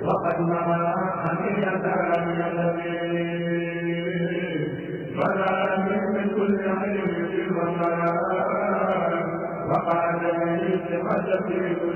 وقد مضى حمية فلا من كل علم في الرمضان وقال لي ثقة في كل